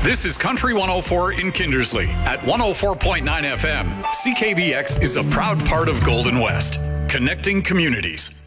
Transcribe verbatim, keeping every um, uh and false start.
This is Country one oh four in Kindersley. At one oh four point nine F M, C K B X is a proud part of Golden West, connecting communities.